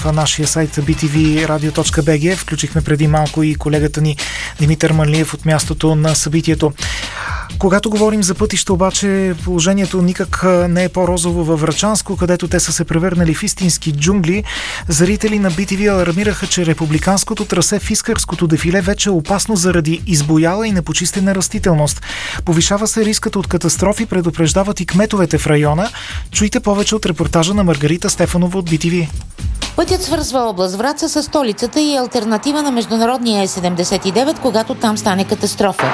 нашия сайт btvradio.bg. Включихме преди малко и колегата ни Димитър Манлиев от мястото на събитието. Когато говорим за пътища, обаче, положението никак не е по-розово във Врачанско, където те са се превърнали в истински джунгли. Зрители на BTV алармираха, че републиканското трасе в Искърското дефиле вече е опасно заради избояла и непочистена растителност. Повишава се рискът от катастрофи, предупреждават и кметовете в района. Чуйте повече от репортажа на Маргарита Стефанова от BTV. Пътят свързва област Враца с столицата и е алтернатива на международния Е79, когато там стане катастрофа.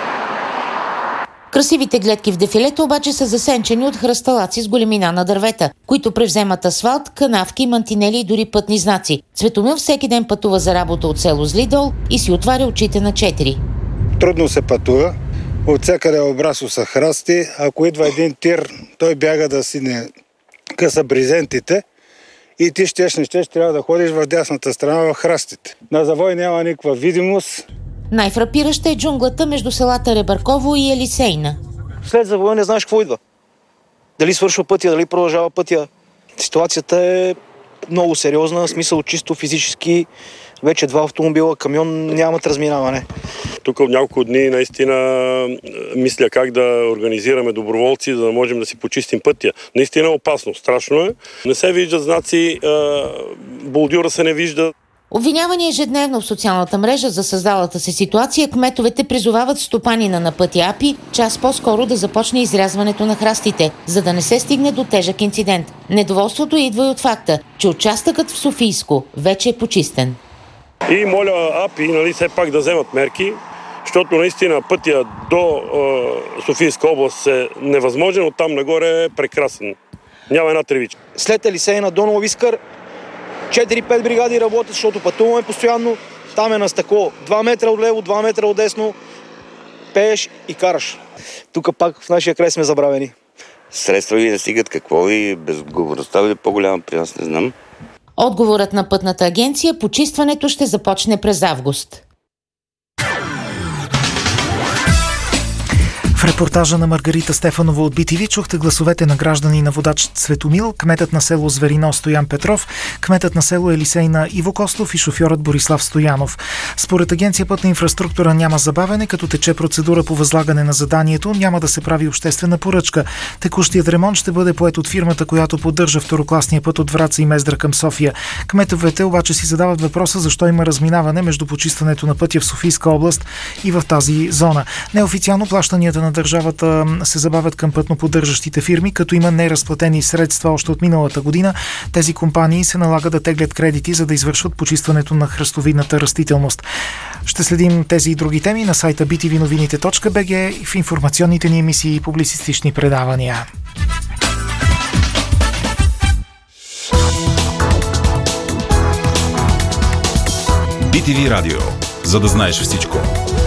Красивите гледки в дефилето обаче са засенчени от хръсталаци с големина на дървета, които превземат асфалт, канавки, мантинели и дори пътни знаци. Цветомил всеки ден пътува за работа от село Злидол и си отваря очите на 4. Трудно се пътува. От всякъде обрасо са храсти. Ако идва един тир, той бяга да си не къса брезентите и ти щеш трябва да ходиш в дясната страна в храстите. На завой няма никаква видимост. Най-фрапираща е джунглата между селата Ребърково и Елисейна. След завоя не знаеш какво идва. Дали свършва пътя, дали продължава пътя. Ситуацията е много сериозна, в смисъл чисто физически. Вече 2 автомобила, камион нямат разминаване. Тук от няколко дни наистина мисля как да организираме доброволци, за да можем да си почистим пътя. Наистина е опасно, страшно е. Не се виждат знаци, бордюра се не вижда. Обвинявани ежедневно в социалната мрежа за създалата се ситуация, кметовете призовават стопанина на пътя АПИ час по-скоро да започне изрязването на храстите, за да не се стигне до тежък инцидент. Недоволството идва и от факта, че участъкът в Софийско вече е почистен. И моля АПИ, все пак да вземат мерки, защото наистина пътя до Софийска област е невъзможен, оттам нагоре е прекрасен. Няма една тревичка. След Елисейна до Нови Искър 4-5 бригади работят, защото пътуваме постоянно. Там е на стъкло. 2 метра отлево, 2 метра отдесно. Пееш и караш. Тук пак в нашия край сме забравени. Средства ви не стигат, какво и безотговорността ви е по-голяма при нас, не знам. Отговорът на пътната агенция: почистването ще започне през август. В репортажа на Маргарита Стефанова от BTV чухте гласовете на граждани на водач Цветомил, кметът на село Зверино Стоян Петров, кметът на село Елисейна Иво Костов и шофьорът Борислав Стоянов. Според Агенция Пътна инфраструктура няма забавене, като тече процедура по възлагане на заданието, няма да се прави обществена поръчка. Текущият ремонт ще бъде поет от фирмата, която поддържа второкласния път от Враца и Мездра към София. Кметовете обаче си задават въпроса защо има разминаване между почистването на пътя в Софийска област и в тази зона. Неофициално плащанията на държавата се забавят към пътно-поддържащите фирми, като има неразплатени средства още от миналата година. Тези компании се налага да теглят кредити, за да извършват почистването на храстовидната растителност. Ще следим тези и други теми на сайта btvnovinite.bg и в информационните ни емисии и публицистични предавания. BTV Радио. За да знаеш всичко.